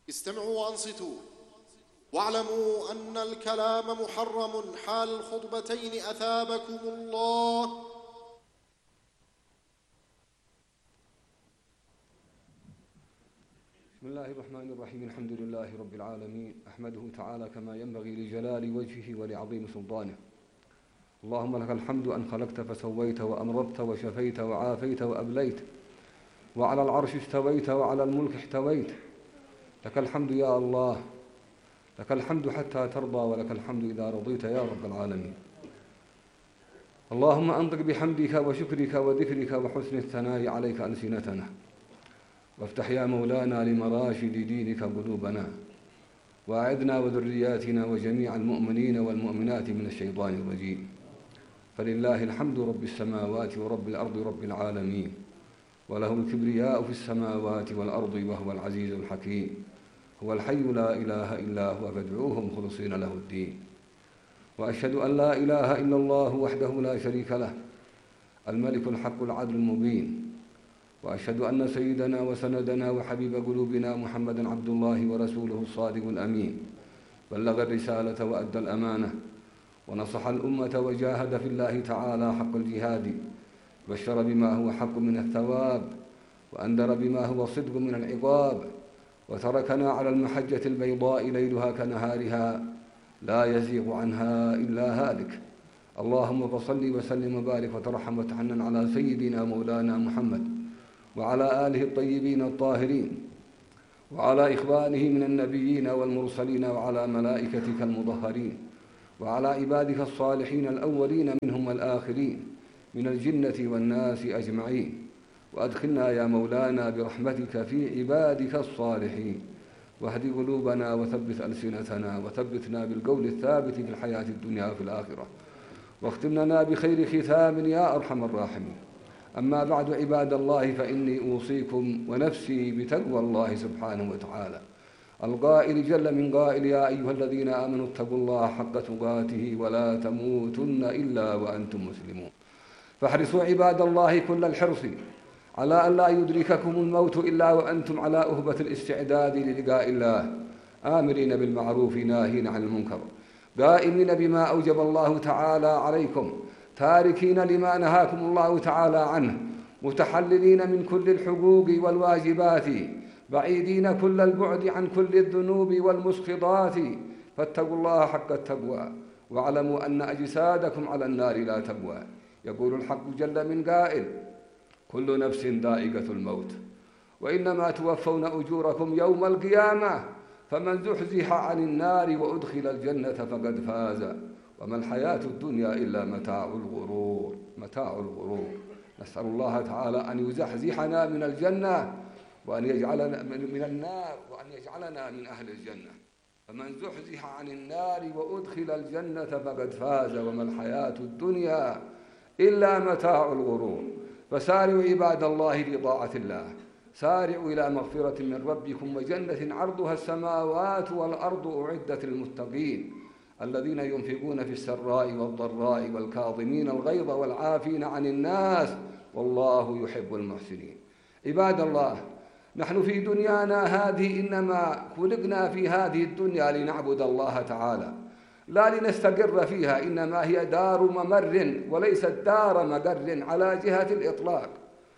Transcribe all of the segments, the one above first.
استمعوا وأنصتوا واعلموا أن الكلام محرم حال الخطبتين أثابكم الله. بسم الله الرحمن الرحيم. الحمد لله رب العالمين، أحمده تعالى كما ينبغي لجلال وجهه ولعظيم سلطانه. اللهم لك الحمد أن خلقت فسويت وأمرضت وشفيت وعافيت وأبليت، وعلى العرش استويت وعلى الملك احتويت. لك الحمد يا الله، لك الحمد حتى ترضى، ولك الحمد إذا رضيت يا رب العالمين. اللهم أنطق بحمدك وشكرك وذكرك وحسن الثناء عليك ألسنتنا، وافتح يا مولانا لمراشد دينك قلوبنا، وأعذنا وذرياتنا وجميع المؤمنين والمؤمنات من الشيطان الرجيم. فلله الحمد رب السماوات ورب الأرض رب العالمين، وله الكبرياء في السماوات والأرض وهو العزيز الحكيم. هو الحي لا إله إلا هو فادعوه مخلصين له الدين. وأشهد أن لا إله إلا الله وحده لا شريك له، الملك الحق العدل المبين. وأشهد أن سيدنا وسندنا وحبيب قلوبنا محمدا عبد الله ورسوله الصادق الأمين، بلغ الرسالة وأدى الأمانة، ونصح الأمة وجاهد في الله تعالى حق الجهاد، بشر بما هو حق من الثواب، وأنذر بما هو صدق من العقاب، وتركنا على المحجة البيضاء ليلها كنهارها لا يزيغ عنها إلا هالك. اللهم فصل وسلم وبارك وترحم وتحنن على سيدنا مولانا محمد وعلى آله الطيبين الطاهرين، وعلى إخوانه من النبيين والمرسلين، وعلى ملائكتك المطهرين، وعلى عبادك الصالحين الأولين منهم والآخرين من الجنة والناس أجمعين. وأدخلنا يا مولانا برحمتك في عبادك الصالحين، واهد قلوبنا وثبت ألسنتنا، وثبتنا بالقول الثابت في الحياة الدنيا وفي الآخرة، واختم لنا بخير ختام يا أرحم الراحمين. أما بعد عباد الله، فإني أوصيكم ونفسي بتقوى الله سبحانه وتعالى، القائل جل من قائل: يا أيها الذين آمنوا اتقوا الله حق تقاته ولا تموتن إلا وأنتم مسلمون. فاحرصوا عباد الله كل الحرص على أن لا يدرككم الموت إلا وأنتم على أهبة الاستعداد للقاء الله، آمرين بالمعروف ناهين عن المنكر، قائمين بما أوجب الله تعالى عليكم، تاركين لما نهاكم الله تعالى عنه، متحللين من كل الحقوق والواجبات، بعيدين كل البعد عن كل الذنوب والمسخطات. فاتقوا الله حق التقوى، واعلموا أن أجسادكم على النار لا تقوى. يقول الحق جل من قائل: كل نفس ذائقة الموت، وإنما توفون أجوركم يوم القيامة، فمن زحزح عن النار وأدخل الجنة فقد فاز، وما الحياة الدنيا إلا متاع الغرور. متاع الغرور. نسأل الله تعالى أن يزحزحنا من الجنة، وأن يجعلنا من النار، وأن يجعلنا من أهل الجنة. فمن زحزح عن النار وأدخل الجنة فقد فاز، وما الحياة الدنيا إلا متاع الغرور. فسارعوا عباد الله لطاعة الله، سارعوا إلى مغفرة من ربكم وجنة عرضها السماوات والأرض أعدت للمتقين، الذين ينفقون في السراء والضراء والكاظمين الغيظ والعافين عن الناس، والله يحب المحسنين. عباد الله، نحن في دنيانا هذه إنما خلقنا في هذه الدنيا لنعبد الله تعالى، لا لنستقر فيها، إنما هي دار ممر وليست دار مقر على جهة الإطلاق.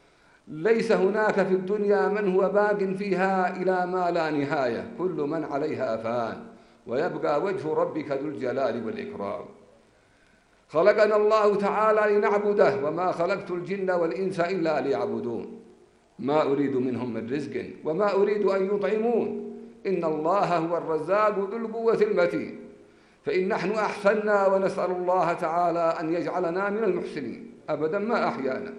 ليس هناك في الدنيا من هو باق فيها إلى ما لا نهاية، كل من عليها فان، ويبقى وجه ربك ذو الجلال والإكرام. خلقنا الله تعالى لنعبده، وما خلقت الجن والإنس إلا ليعبدون، ما أريد منهم من رزق وما أريد أن يطعمون، إن الله هو الرزاق ذو القوة المتين. فإن نحن أحسنا، ونسأل الله تعالى أن يجعلنا من المحسنين أبدا ما أحيانا.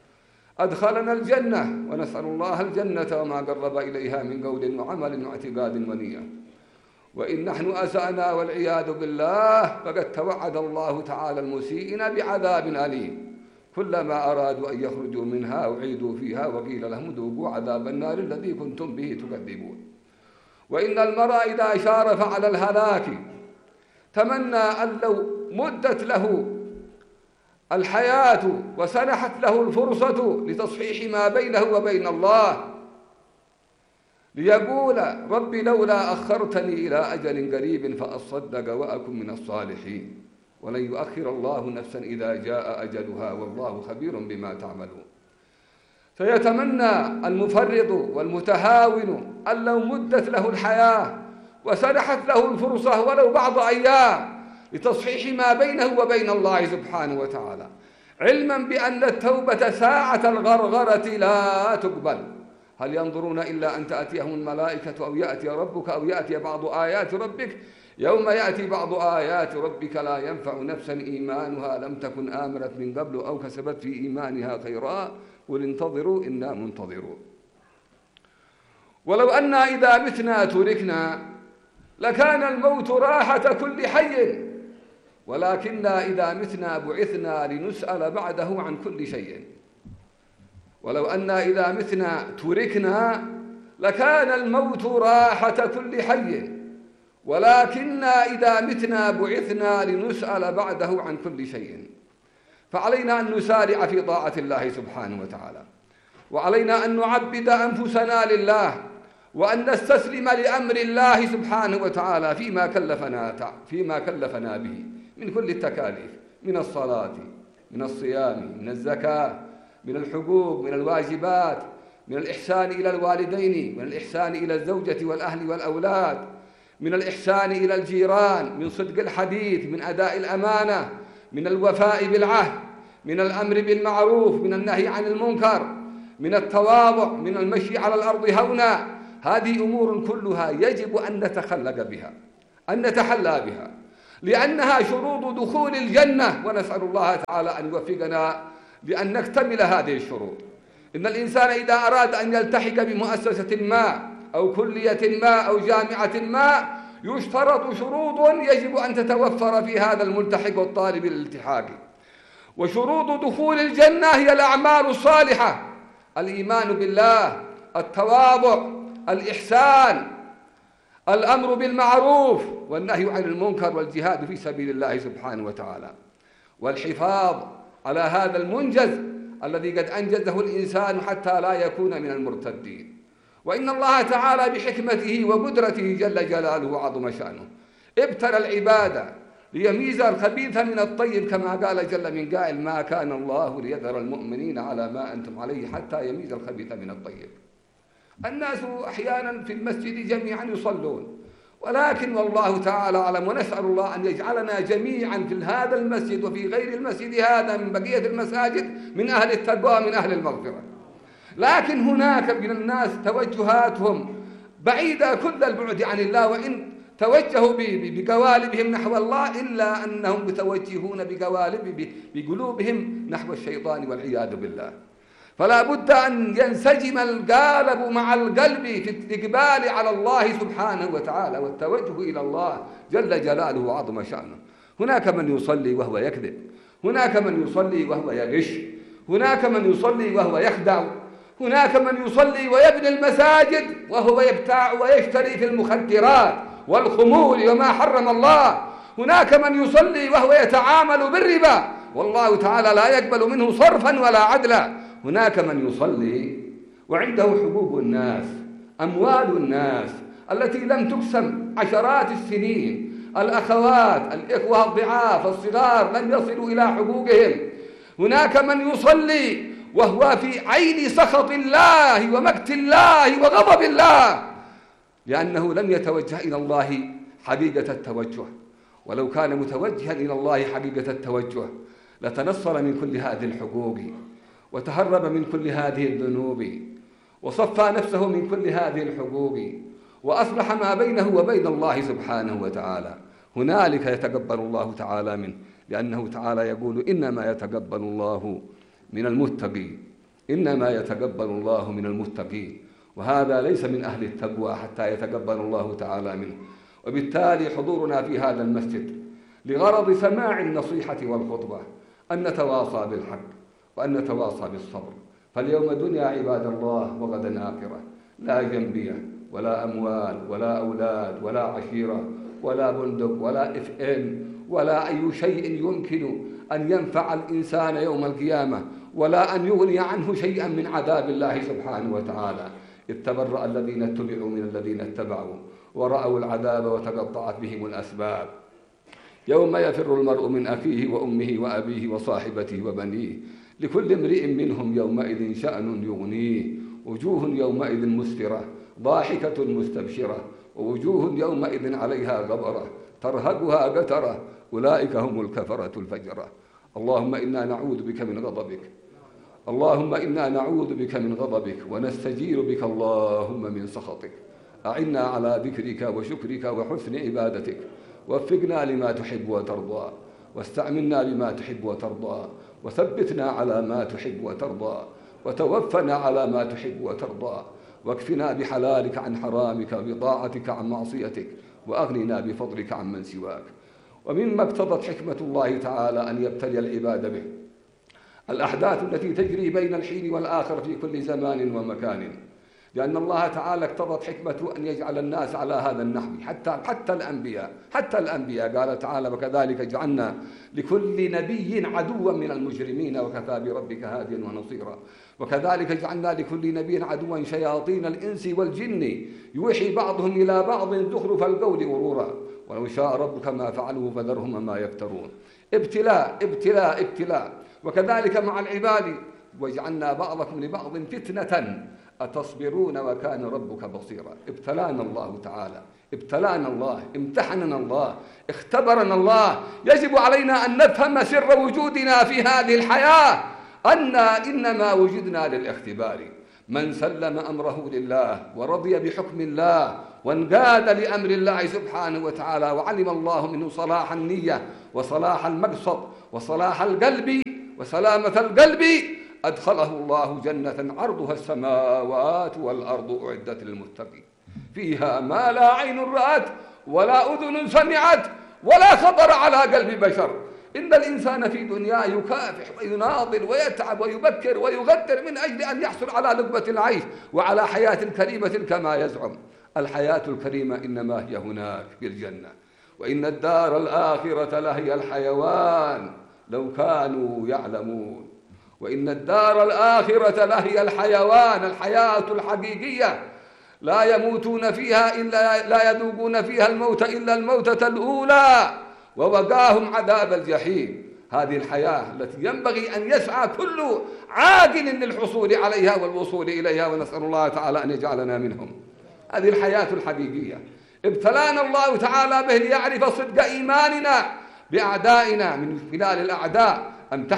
أدخلنا الجنة، ونسأل الله الجنة وما قرب إليها من قول وعمل واعتقاد ونية. وإن نحن أسأنا والعياذ بالله، فقد توعد الله تعالى المسيئين بعذاب أليم، كلما أرادوا أن يخرجوا منها أعيدوا فيها وقيل لهم ذوقوا عذاب النار الذي كنتم به تكذبون. وإن المرء إذا شارف على الهلاك تمنى أن لو مدت له الحياة وسنحت له الفرصة لتصحيح ما بينه وبين الله ليقول رب لولا أخرتني إلى أجل قريب فأصدق وأكن من الصالحين ولن يؤخر الله نفسا إذا جاء أجلها والله خبير بما تعملون. فيتمنى المفرط والمتهاون أن لو مدت له الحياة وسنحت له الفرصة ولو بعض أيام لتصحيح ما بينه وبين الله سبحانه وتعالى، علما بأن التوبة ساعة الغرغرة لا تقبل. هل ينظرون إلا أن تأتيهم الملائكة أو يأتي ربك أو يأتي بعض آيات ربك؟ يوم يأتي بعض آيات ربك لا ينفع نفسا إيمانها لم تكن آمنت من قبل أو كسبت في إيمانها خيرا قل انتظروا إنا منتظرون. ولو أنا إذا متنا تركنا لكان الموت راحة كل حي، ولكننا إذا متنا بعثنا لنسأل بعده عن كل شيء. ولو أنا إذا متنا تركنا لكان الموت راحة كل حي، ولكننا إذا متنا بعثنا لنسأل بعده عن كل شيء. فعلينا أن نسارع في طاعة الله سبحانه وتعالى، وعلينا أن نعبد أنفسنا لله، وأن نستسلم لأمر الله سبحانه وتعالى فيما كلفنا به من كل التكاليف، من الصلاة، من الصيام، من الزكاة، من الحقوق، من الواجبات، من الإحسان إلى الوالدين، من الإحسان إلى الزوجة والأهل والأولاد، من الإحسان إلى الجيران، من صدق الحديث، من أداء الأمانة، من الوفاء بالعهد، من الأمر بالمعروف، من النهي عن المنكر، من التواضع، من المشي على الأرض هونا. هذه أمور كلها يجب أن نتخلق بها، أن نتحلى بها، لأنها شروط دخول الجنة، ونسأل الله تعالى أن يوفقنا لأن نكتمل هذه الشروط. إن الإنسان إذا أراد أن يلتحق بمؤسسة ما أو كلية ما أو جامعة ما يشترط شروط يجب أن تتوفر في هذا الملتحق والطالب الالتحاق. وشروط دخول الجنة هي الأعمال الصالحة: الإيمان بالله، التواضع، الإحسان، الأمر بالمعروف والنهي عن المنكر، والجهاد في سبيل الله سبحانه وتعالى، والحفاظ على هذا المنجز الذي قد أنجزه الإنسان حتى لا يكون من المرتدين. وإن الله تعالى بحكمته وقدرته جل جلاله وعظم شأنه ابتلى العبادة ليميز الخبيث من الطيب، كما قال جل من قائل: ما كان الله ليذر المؤمنين على ما أنتم عليه حتى يميز الخبيث من الطيب. الناس أحيانا في المسجد جميعا يصلون، ولكن والله تعالى أعلم، ونسأل الله أن يجعلنا جميعا في هذا المسجد وفي غير المسجد هذا من بقية المساجد من أهل التقوى من أهل المغفرة. لكن هناك من الناس توجهاتهم بعيدة كل البعد عن الله، وإن توجهوا بقوالبهم نحو الله إلا أنهم متوجهون بقلوبهم نحو الشيطان والعياذ بالله. فلا بد أن ينسجم القالب مع القلب في الإقبال على الله سبحانه وتعالى والتوجه إلى الله جل جلاله وعظم شأنه. هناك من يصلي وهو يكذب، هناك من يصلي وهو يغش، هناك من يصلي وهو يخدع، هناك من يصلي ويبني المساجد وهو يبتاع ويشتري في المخدرات والخمور وما حرم الله، هناك من يصلي وهو يتعامل بالربا والله تعالى لا يقبل منه صرفا ولا عدلا، هناك من يصلي وعنده حقوق الناس، أموال الناس التي لم تقسم عشرات السنين، الأخوات، الإخوة الضعاف الصغار لم يصلوا إلى حقوقهم، هناك من يصلي وهو في عين سخط الله ومقت الله وغضب الله لأنه لم يتوجه إلى الله حقيقة التوجه. ولو كان متوجها إلى الله حقيقة التوجه لتنصل من كل هذه الحقوق وتهرب من كل هذه الذنوب وصفى نفسه من كل هذه الحقوق وأصلح ما بينه وبين الله سبحانه وتعالى. هنالك يتقبل الله تعالى منه، لأنه تعالى يقول: إنما يتقبل الله من المتقين، إنما يتقبل الله من المتقين، وهذا ليس من أهل التقوى حتى يتقبل الله تعالى منه. وبالتالي حضورنا في هذا المسجد لغرض سماع النصيحة والخطبة أن نتواصى بالحق وأن نتواصى بالصبر، فاليوم دنيا عباد الله وغدا آخرة، لا جنبية ولا أموال ولا أولاد ولا عشيرة ولا بندق ولا إفئن ولا أي شيء يمكن أن ينفع الإنسان يوم القيامة ولا أن يغني عنه شيئا من عذاب الله سبحانه وتعالى. إذ تبرأ الذين اتبعوا من الذين اتبعوا ورأوا العذاب وتقطعت بهم الأسباب. يوم يفر المرء من أخيه وأمه وأبيه وصاحبته وبنيه لكل امرئ منهم يومئذ شأن يغنيه. وجوه يومئذ مسفرة ضاحكة مستبشرة ووجوه يومئذ عليها غبرة ترهقها قترة أولئك هم الكفرة الفجرة. اللهم إنا نعوذ بك من غضبك، اللهم إنا نعوذ بك من غضبك ونستجير بك اللهم من سخطك. أعنا على ذكرك وشكرك وحسن عبادتك، وفقنا لما تحب وترضى، واستعملنا بما تحب وترضى، وثبتنا على ما تحب وترضى، وتوفنا على ما تحب وترضى، واكفنا بحلالك عن حرامك وبطاعتك عن معصيتك، وأغننا بفضلك عن من سواك. ومما اقتضت حكمة الله تعالى أن يبتلي العباد به الأحداث التي تجري بين الحين والآخر في كل زمان ومكان، لأن الله تعالى اقتضت حكمته أن يجعل الناس على هذا النحو حتى الأنبياء قال تعالى وكذلك جعلنا لكل نبي عدوا من المجرمين وكفى بربك هاديا ونصيرا. وكذلك جعلنا لكل نبي عدوا شياطين الإنس والجن يوحي بعضهم إلى بعض زخرف القول غرورا ولو شاء ربك ما فعلوه فذرهم وما يفترون. ابتلاء ابتلاء ابتلاء. وكذلك مع العباد وجعلنا بعضكم لبعض فتنة أتصبرون وكان ربك بصيرا. ابتلانا الله تعالى، ابتلانا الله، امتحننا الله، اختبرنا الله. يجب علينا أن نفهم سر وجودنا في هذه الحياة أننا إنما وجدنا للاختبار. من سلم أمره لله ورضي بحكم الله وانقاد لأمر الله سبحانه وتعالى وعلم الله منه صلاح النية وصلاح المقصد وصلاح القلب وسلامة القلب أدخله الله جنة عرضها السماوات والأرض أعدت للمتقين فيها ما لا عين رأت ولا أذن سمعت ولا خطر على قلب بشر. إن الإنسان في دنياه يكافح ويناضل ويتعب ويبكر ويغدر من أجل أن يحصل على لقمة العيش وعلى حياة كريمة كما يزعم. الحياة الكريمة إنما هي هناك في الجنة، وإن الدار الآخرة لهي الحيوان لو كانوا يعلمون. وإن الدار الآخرة لهي الحيوان، الحياة الحقيقية لا يموتون فيها إلا لا يذوقون فيها الموت إلا الموتة الأولى ووقاهم عذاب الجحيم. هذه الحياة التي ينبغي أن يسعى كل عاقل للحصول عليها والوصول إليها، ونسأل الله تعالى أن يجعلنا منهم. هذه الحياة الحقيقية ابتلانا الله تعالى به ليعرف صدق إيماننا بأعدائنا. من خلال الأعداء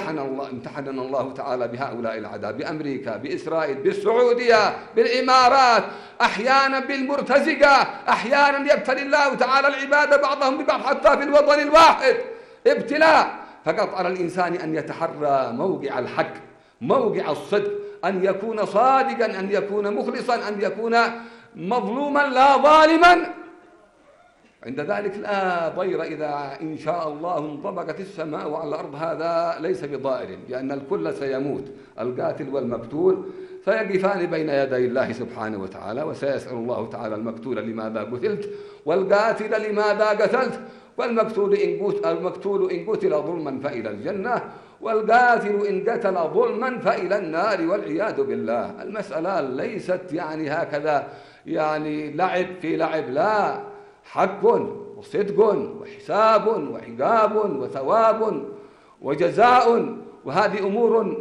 امتحننا الله تعالى بهؤلاء الأعداء، بأمريكا، بإسرائيل، بالسعودية، بالإمارات، أحيانا بالمرتزقة، أحيانا يبتلي الله تعالى العباد بعضهم ببعض حتى في الوطن الواحد ابتلاء. فقط على الإنسان أن يتحرى موقع الحق، موقع الصدق، أن يكون صادقا، أن يكون مخلصا، أن يكون مظلوما لا ظالما. عند ذلك لا ضير إذا إن شاء الله انطبقت السماء على الأرض، هذا ليس بضائر، لأن الكل سيموت، القاتل والمقتول سيقفان بين يدي الله سبحانه وتعالى، وسيسأل الله تعالى المقتول لماذا قتلت والقاتل لماذا قتلت. والمقتول إن قتل ظلما فإلى الجنة، والقاتل إن قتل ظلما فإلى النار والعياذ بالله. المسألة ليست يعني هكذا يعني لعب في لعب، لا، حق وصدق وحساب وعقاب وثواب وجزاء، وهذه أمور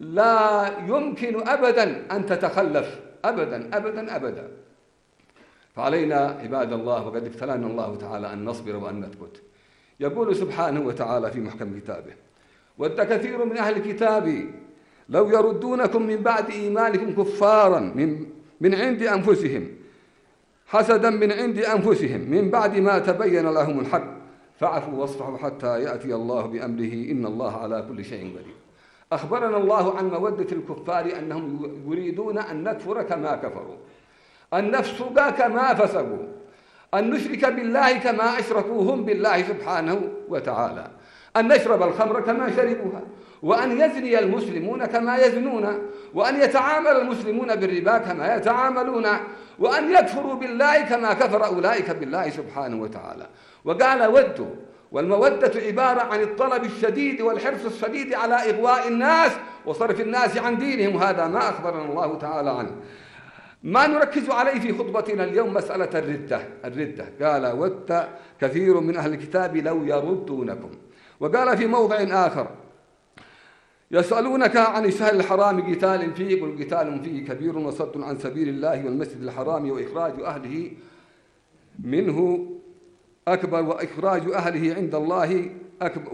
لا يمكن أبدا أن تتخلف أبدا أبدا أبدا. فعلينا عباد الله، وقد ابتلانا الله تعالى أن نصبر وأن نثبت. يقول سبحانه وتعالى في محكم كتابه: ود كثير من أهل الكتاب لو يردونكم من بعد إيمانكم كفارا من عند أنفسهم حسدا من عند أنفسهم من بعد ما تبين لهم الحق فاعفوا واصفحوا حتى يأتي الله بأمره إن الله على كل شيء قدير. أخبرنا الله عن مودة الكفار أنهم يريدون أن نكفر كما كفروا، أن نفسق كما فسقوا، أن نشرك بالله كما أشركوا هم بالله سبحانه وتعالى، أن نشرب الخمر كما شربوها، وأن يزني المسلمون كما يزنون، وأن يتعامل المسلمون بالربا كما يتعاملون، وأن يكفروا بالله كما كفر أولئك بالله سبحانه وتعالى. وقال ودوا، والمودة عبارة عن الطلب الشديد والحرص الشديد على إغواء الناس وصرف الناس عن دينهم، هذا ما أخبرنا الله تعالى عنه. ما نركز عليه في خطبتنا اليوم مسألة الردة. قال ود كثير من أهل الكتاب لو يردونكم. وقال في موضع آخر يسألونك عن الشهر الحرام قتال فيه قل قتال فيه كبير وصد عن سبيل الله والمسجد الحرام وإخراج أهله منه أكبر وإخراج أهله عند الله أكبر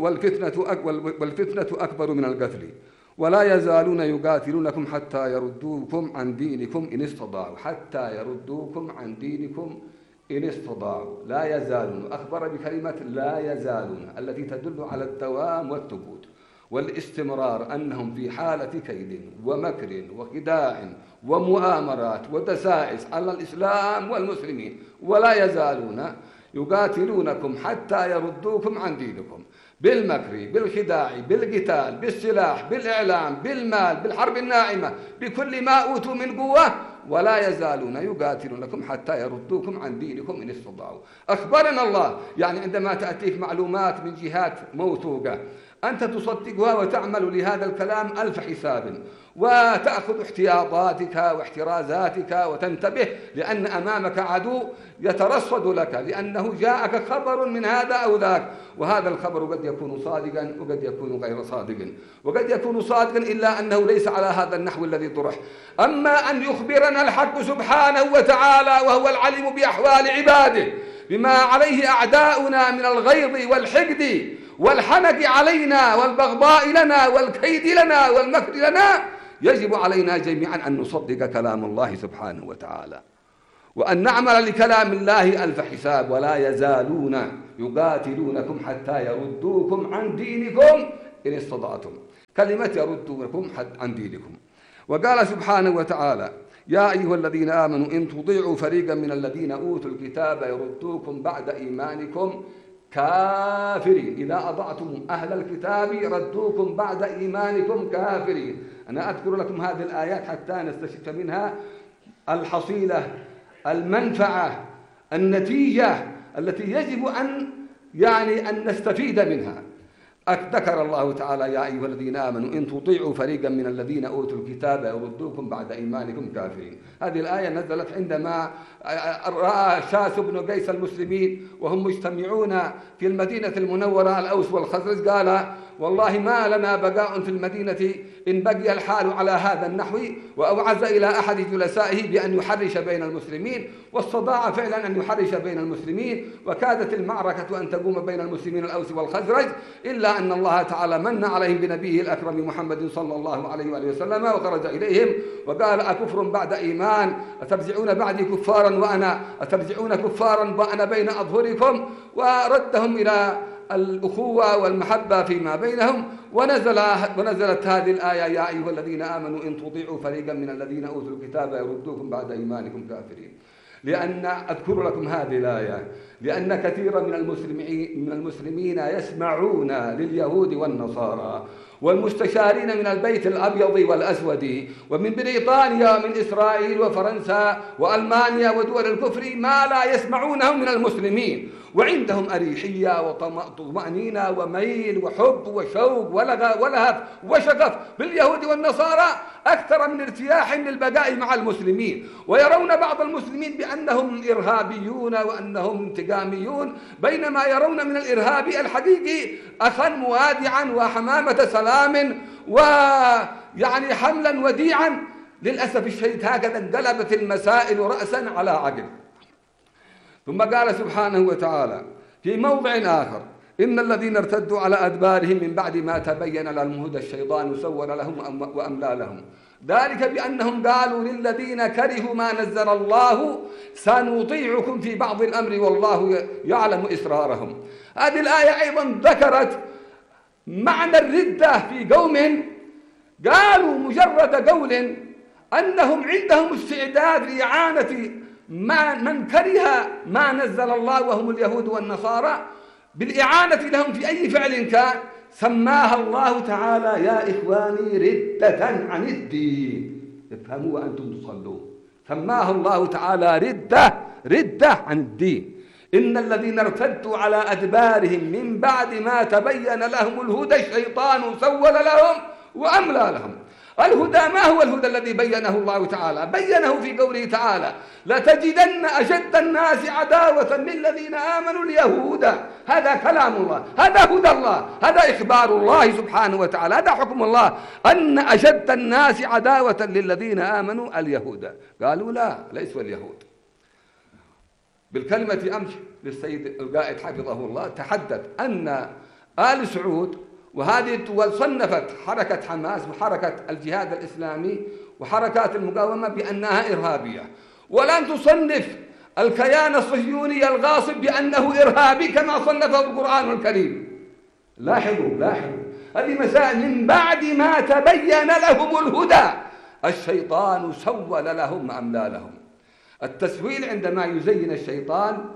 والفتنة أكبر من القتل ولا يزالون يقاتلونكم حتى يردوكم عن دينكم إن استطاعوا. حتى يردوكم عن دينكم إن استطاعوا. لا يزالون. أخبر بكلمة لا يزالون التي تدل على الدوام والثبوت والاستمرار، أنهم في حالة كيد ومكر وخداع ومؤامرات ودسائس على الإسلام والمسلمين، ولا يزالون يقاتلونكم حتى يردوكم عن دينكم بالمكر بالخداع بالقتال بالسلاح بالإعلام بالمال بالحرب الناعمة بكل ما أوتوا من قوة، ولا يزالون يقاتلونكم حتى يردوكم عن دينكم إن استطاعوا. أخبرنا الله يعني عندما تأتيك معلومات من جهات موثوقة أنت تصدقها وتعمل لهذا الكلام ألف حساب وتأخذ احتياطاتك واحترازاتك وتنتبه، لأن أمامك عدو يترصد لك لأنه جاءك خبر من هذا أو ذاك، وهذا الخبر قد يكون صادقا وقد يكون غير صادق، وقد يكون صادقا إلا أنه ليس على هذا النحو الذي طرح. أما أن يخبرنا الحق سبحانه وتعالى وهو العليم بأحوال عباده بما عليه أعداؤنا من الغيظ والحقد والحنق علينا والبغضاء لنا والكيد لنا والمكر لنا، يجب علينا جميعا أن نصدق كلام الله سبحانه وتعالى وأن نعمل لكلام الله ألف حساب. ولا يزالون يقاتلونكم حتى يردوكم عن دينكم إن استطعتم. كلمة يردونكم عن دينكم. وقال سبحانه وتعالى يا أيها الذين آمنوا إن تطيعوا فريقا من الذين أوتوا الكتاب يردوكم بعد إيمانكم كافرين. إذا أطعتم أهل الكتاب ردوكم بعد إيمانكم كافرين. أنا أذكر لكم هذه الآيات حتى نستشف منها الحصيلة المنفعة النتيجة التي يجب أن نستفيد منها. ذكر الله تعالى يا أيها الذين آمنوا إن تطيعوا فريقا من الذين أوتوا الكتاب يردوكم بعد إيمانكم كافرين. هذه الآية نزلت عندما رأى شاس بن قيس المسلمين وهم مجتمعون في المدينة المنورة الأوس والخزرج، قال والله ما لنا بقاء في المدينة إن بقي الحال على هذا النحو، وأوعز إلى أحد جلسائه بأن يحرش بين المسلمين، واستطاع فعلا أن يحرش بين المسلمين، وكادت المعركة أن تقوم بين المسلمين الأوس والخزرج، إلا أن الله تعالى من عليهم بنبيه الأكرم محمد صلى الله عليه وآله وسلم وخرج إليهم وقال أكفر بعد إيمان أترجعون بعدي كفارا وأنا بين أظهركم، وردهم إلى الأخوة والمحبة فيما بينهم. ونزلت هذه الآية يا أيها الذين آمنوا إن تطيعوا فريقا من الذين أوتوا الكتاب يردوكم بعد إيمانكم كافرين. لأن أذكر لكم هذه الآية لأن كثيرا من المسلمين يسمعون لليهود والنصارى والمستشارين من البيت الأبيض والأسود ومن بريطانيا ومن إسرائيل وفرنسا وألمانيا ودول الكفر ما لا يسمعونه من المسلمين، وعندهم أريحية وطمأنينة وميل وحب وشوق ولهف وشغف باليهود والنصارى أكثر من ارتياح للبقاء مع المسلمين، ويرون بعض المسلمين بأنهم إرهابيون وأنهم انتقاميون، بينما يرون من الإرهاب الحقيقي أخا موادعا وحمامة سلام ويعني حملا وديعا. للأسف الشديد هكذا انقلبت المسائل رأسا على عقب. ثم قال سبحانه وتعالى في موضع آخر إن الذين ارتدوا على أدبارهم من بعد ما تبين لهم هدى الشيطان سول لهم وأملى لهم ذلك بأنهم قالوا للذين كرهوا ما نزل الله سنطيعكم في بعض الأمر والله يعلم إسرارهم. هذه الآية أيضا ذكرت معنى الردة في قوم قالوا مجرد قول أنهم عندهم استعداد لإعانة من كره ما نزل الله وهم اليهود والنصارى بالإعانة لهم في أي فعل كان، سماها الله تعالى يا إخواني ردة عن الدين. افهموا وأنتم تصلون. سماها الله تعالى ردة عن الدين. إن الذين ارتدوا على أدبارهم من بعد ما تبين لهم الهدى الشيطان سول لهم وأملى لهم. الهدى ما هو الهدى الذي بينه الله تعالى؟ بينه في قوله تعالى: لتجدن أشد الناس عداوة للذين آمنوا اليهود. هذا كلام الله، هذا هدى الله، هذا إخبار الله سبحانه وتعالى، هذا حكم الله، أن أشد الناس عداوة للذين آمنوا اليهود. قالوا لا، ليسوا اليهود. بالكلمة أمس للسيد القائد حفظه الله تحدث أن آل سعود وهذه صنفت حركة حماس وحركة الجهاد الإسلامي وحركات المقاومة بأنها إرهابية، ولن تصنف الكيان الصهيوني الغاصب بأنه إرهابي كما صنفه القرآن الكريم. لاحظوا هذه مسائل من بعد ما تبين لهم الهدى. الشيطان سول لهم أملى لهم. التسويل عندما يزين الشيطان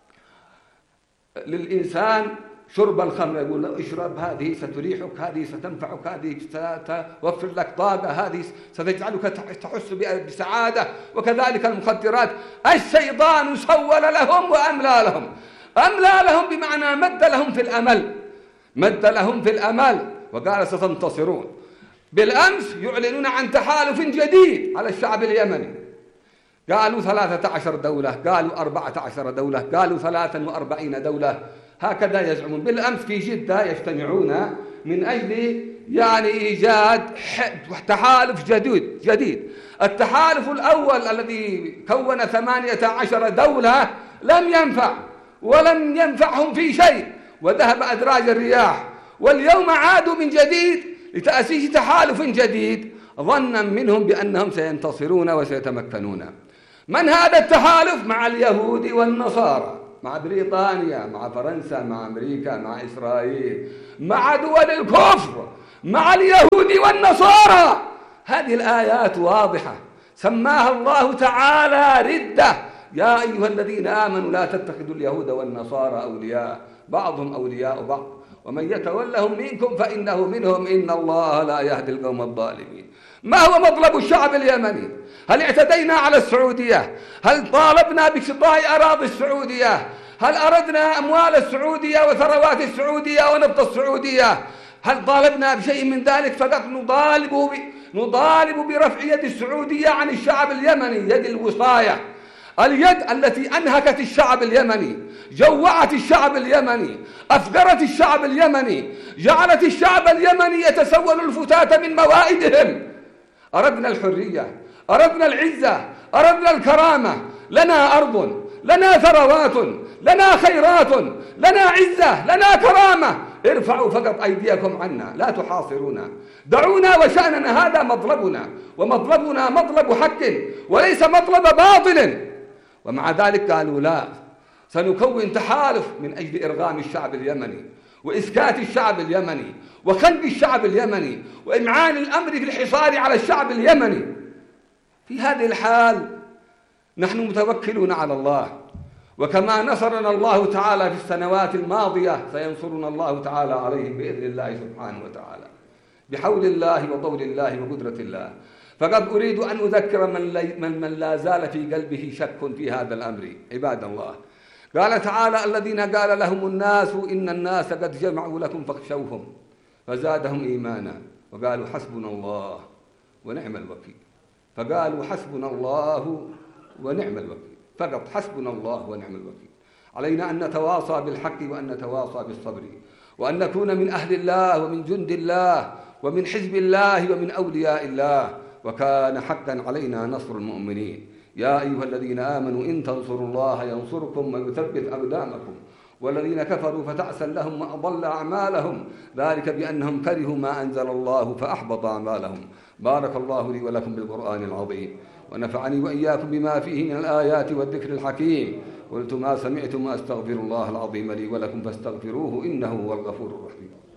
للإنسان شرب الخمر، يقول له اشرب، هذه ستريحك، هذه ستنفعك، هذه ستوفر لك طاقة، هذه ستجعلك تحس بسعادة، وكذلك المخدرات. الشيطان سول لهم وأملى لهم. أملى لهم بمعنى مد لهم في الأمل، مد لهم في الأمل، وقال ستنتصرون. بالأمس يعلنون عن تحالف جديد على الشعب اليمني، قالوا 13 دولة، قالوا 14 دولة، قالوا 43 دولة، هكذا يزعمون. بالأمس في جدة يجتمعون من أجل إيجاد تحالف جديد. التحالف الأول الذي كون 18 دولة لم ينفع ولم ينفعهم في شيء، وذهب أدراج الرياح، واليوم عادوا من جديد لتأسيس تحالف جديد ظنا منهم بأنهم سينتصرون وسيتمكنون. من هذا التحالف؟ مع اليهود والنصارى، مع بريطانيا، مع فرنسا، مع أمريكا، مع إسرائيل، مع دول الكفر، مع اليهود والنصارى. هذه الآيات واضحة، سماها الله تعالى ردة. يا أيها الذين آمنوا لا تتخذوا اليهود والنصارى أولياء، بعضهم أولياء بعض، ومن يتولهم منكم فإنه منهم، إن الله لا يهدي القوم الظالمين. ما هو مطلب الشعب اليمني؟ هل اعتدينا على السعودية؟ هل طالبنا بشطاء أراضي السعودية؟ هل أردنا أموال السعودية وثروات السعودية ونفط السعودية؟ هل طالبنا بشيء من ذلك؟ فقط نطالب برفع يد السعودية عن الشعب اليمني، يد الوصاية، اليد التي أنهكت الشعب اليمني، جوعت الشعب اليمني، أفقرت الشعب اليمني، جعلت الشعب اليمني يتسول الفتاة من موائدهم. أردنا الحرية، أردنا العزة، أردنا الكرامة، لنا أرض، لنا ثروات، لنا خيرات، لنا عزة، لنا كرامة. ارفعوا فقط أيديكم عنا، لا تحاصرونا، دعونا وشأننا، هذا مطلبنا، ومطلبنا مطلب حق وليس مطلب باطل. ومع ذلك قالوا لا، سنكون تحالف من أجل إرغام الشعب اليمني وإسكات الشعب اليمني وخنق الشعب اليمني وإمعان الأمر في الحصار على الشعب اليمني. في هذه الحال نحن متوكلون على الله، وكما نصرنا الله تعالى في السنوات الماضية سينصرنا الله تعالى عليهم بإذن الله سبحانه وتعالى، بحول الله وطول الله وقدرة الله. فقد أريد أن أذكر من لا زال في قلبه شك في هذا الأمر. عباد الله، قال تعالى: الذين قال لهم الناس إن الناس قد جمعوا لكم فاخشوهم فزادهم إيمانا وقالوا حسبنا الله ونعم الوكيل. فقالوا حسبنا الله ونعم الوكيل، فقط حسبنا الله ونعم الوكيل. علينا أن نتواصى بالحق وأن نتواصى بالصبر، وأن نكون من أهل الله ومن جند الله ومن حزب الله ومن أولياء الله، وكان حقا علينا نصر المؤمنين. يا أيها الذين آمنوا إن تنصروا الله ينصركم ويثبت أقدامكم، والذين كفروا فتعسا لهم وأضل أعمالهم، ذلك بأنهم كرهوا ما أنزل الله فأحبط أعمالهم. بارك الله لي ولكم بالقرآن العظيم، ونفعني وإياكم بما فيه من الآيات والذكر الحكيم. قلت ما سمعتم وأستغفر الله العظيم لي ولكم فاستغفروه إنه هو الغفور الرحيم.